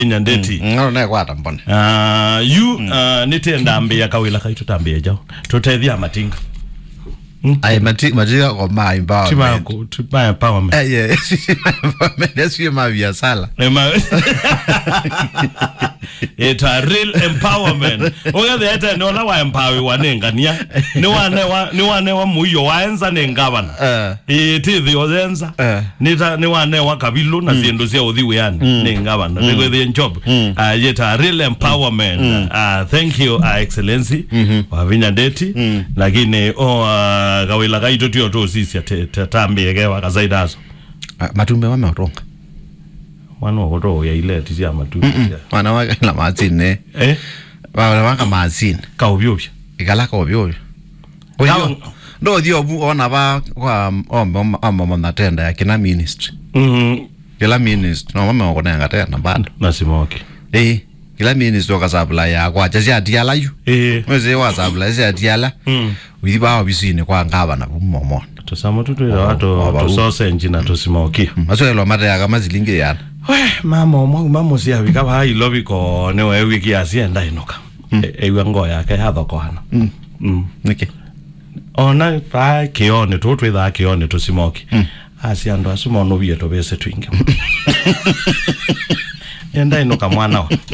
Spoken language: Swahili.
Nyandeti ngona kwata mbona nite ndambe ya kawila kaitu tambe jao tutethia matinga ai matinga ko mai ba tiba empowerment yeah that's you my via sala it's a real empowerment oya the ete no la wa empower wanengania ni wane wa muyo waenza nengabana tithi ozenza ni wane wa kabilo na ziendo cia uthiwe yani nengabana ni the job it's a real empowerment thank you excellency wa Nyandeti lakini kawila kaito tio to sisi tambe gewa kazaidazo matumbe wa matonga mwana woto ya ile tizia matumbe mwana wa la mazine wa mazine ka obyo igala ka obyo oyo ndo dio ona ba kwa ombo natenda ya kina ministry kila ministry no mama ngona ngatenda bado nasimoki kila ministry okasabula ya kwa jaja diala yu mweze wasabula jaja diala wiba bisine kwa ngaba na bumomo tosamo tutu watu tusose enjina tosimoki maswelo mata ya kama zilinge yana mama sia bika ba ilobi ko ne we wiki asienda inoka ewe ngoya ke hathoko hana niki ona pa kione tutu itha kione tosimoki asiando asumo no bieto bese twinge enda inoka mwana